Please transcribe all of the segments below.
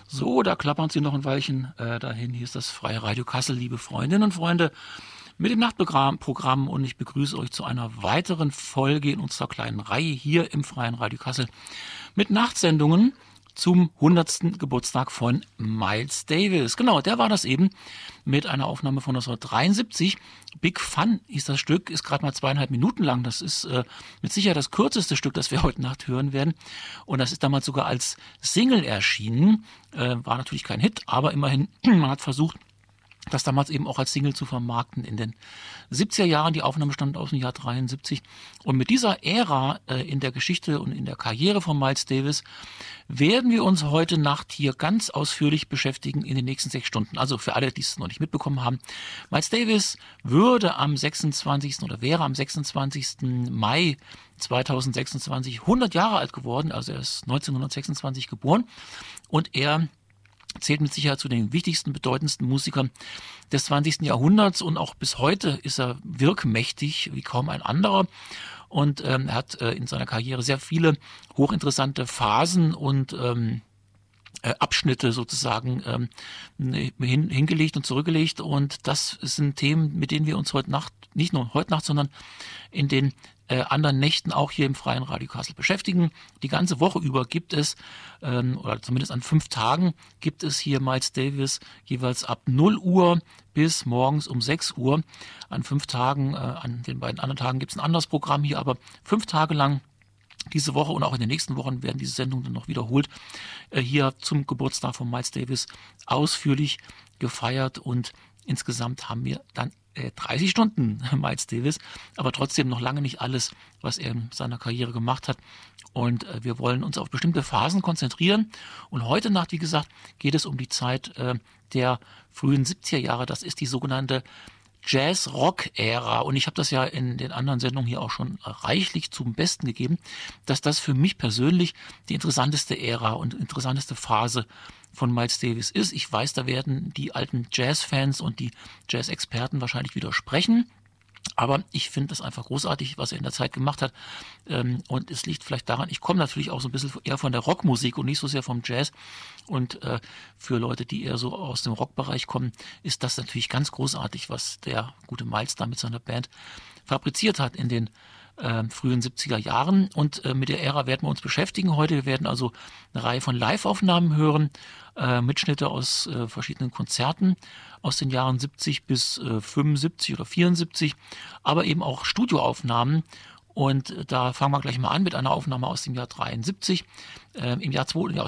So, da klappern Sie noch ein Weilchen dahin. Hier ist das Freie Radio Kassel, liebe Freundinnen und Freunde, mit dem Nachtprogramm, und ich begrüße euch zu einer weiteren Folge in unserer kleinen Reihe hier im Freien Radio Kassel mit Nachtsendungen zum 100. Geburtstag von Miles Davis. Genau, der war das eben mit einer Aufnahme von 1973. Big Fun hieß das Stück, ist gerade mal 2,5 Minuten lang. Das ist mit Sicherheit das kürzeste Stück, das wir heute Nacht hören werden. Und das ist damals sogar als Single erschienen. War natürlich kein Hit, aber immerhin, man hat versucht, das damals eben auch als Single zu vermarkten in den 70er Jahren. Die Aufnahme stammt aus dem Jahr 73. Und mit dieser Ära in der Geschichte und in der Karriere von Miles Davis werden wir uns heute Nacht hier ganz ausführlich beschäftigen in den nächsten 6 Stunden. Also für alle, die es noch nicht mitbekommen haben. Miles Davis wäre am 26. Mai 2026 100 Jahre alt geworden. Also er ist 1926 geboren und er zählt mit Sicherheit zu den wichtigsten, bedeutendsten Musikern des 20. Jahrhunderts, und auch bis heute ist er wirkmächtig wie kaum ein anderer. Und er hat in seiner Karriere sehr viele hochinteressante Phasen und Abschnitte sozusagen hingelegt und zurückgelegt. Und das sind Themen, mit denen wir uns heute Nacht, nicht nur heute Nacht, sondern in den anderen Nächten auch hier im Freien Radio Kassel beschäftigen. Die ganze Woche über gibt es, oder zumindest an 5 Tagen, gibt es hier Miles Davis jeweils ab 0 Uhr bis morgens um 6 Uhr. An 5 Tagen, an den beiden anderen Tagen gibt es ein anderes Programm hier, aber 5 Tage lang diese Woche und auch in den nächsten Wochen werden diese Sendungen dann noch wiederholt, hier zum Geburtstag von Miles Davis ausführlich gefeiert, und insgesamt haben wir dann 30 Stunden Miles Davis, aber trotzdem noch lange nicht alles, was er in seiner Karriere gemacht hat. Und wir wollen uns auf bestimmte Phasen konzentrieren. Und heute Nacht, wie gesagt, geht es um die Zeit der frühen 70er Jahre. Das ist die sogenannte Jazz-Rock-Ära. Und ich habe das ja in den anderen Sendungen hier auch schon reichlich zum Besten gegeben, dass das für mich persönlich die interessanteste Ära und interessanteste Phase von Miles Davis ist. Ich weiß, da werden die alten Jazz-Fans und die Jazz-Experten wahrscheinlich widersprechen. Aber ich finde das einfach großartig, was er in der Zeit gemacht hat. Und es liegt vielleicht daran, ich komme natürlich auch so ein bisschen eher von der Rockmusik und nicht so sehr vom Jazz. Und für Leute, die eher so aus dem Rockbereich kommen, ist das natürlich ganz großartig, was der gute Miles da mit seiner Band fabriziert hat in den frühen 70er Jahren. Und mit der Ära werden wir uns beschäftigen heute. Wir werden also eine Reihe von Live-Aufnahmen hören, Mitschnitte aus verschiedenen Konzerten aus den Jahren 70 bis 75 oder 74, aber eben auch Studioaufnahmen. Und da fangen wir gleich mal an mit einer Aufnahme aus dem Jahr 73, aus dem Jahr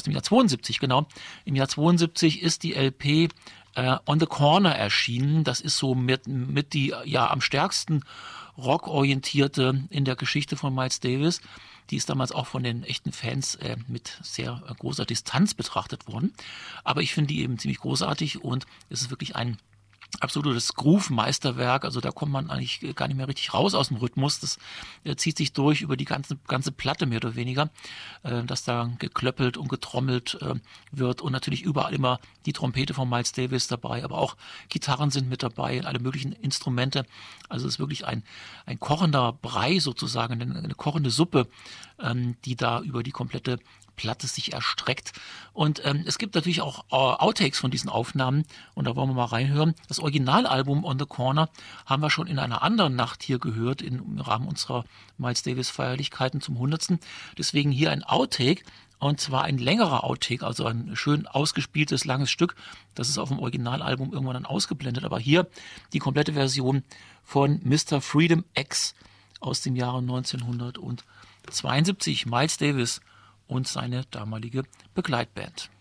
72, genau. Im Jahr 72 ist die LP On the Corner erschienen. Das ist so mit die am stärksten rockorientierte in der Geschichte von Miles Davis. Die ist damals auch von den echten Fans mit sehr großer Distanz betrachtet worden. Aber ich finde die eben ziemlich großartig, und es ist wirklich ein absolutes Groove-Meisterwerk. Also da kommt man eigentlich gar nicht mehr richtig raus aus dem Rhythmus. Das zieht sich durch über die ganze Platte mehr oder weniger, dass da geklöppelt und getrommelt wird, und natürlich überall immer die Trompete von Miles Davis dabei, aber auch Gitarren sind mit dabei, alle möglichen Instrumente. Also es ist wirklich ein kochender Brei sozusagen, eine kochende Suppe, die da über die komplette Platte sich erstreckt. Und es gibt natürlich auch Outtakes von diesen Aufnahmen, und da wollen wir mal reinhören. Das Originalalbum On the Corner haben wir schon in einer anderen Nacht hier gehört, im Rahmen unserer Miles Davis Feierlichkeiten zum 100. Deswegen hier ein Outtake, und zwar ein längerer Outtake, also ein schön ausgespieltes, langes Stück. Das ist auf dem Originalalbum irgendwann dann ausgeblendet, aber hier die komplette Version von Mr. Freedom X aus dem Jahre 1972. Miles Davis und seine damalige Begleitband.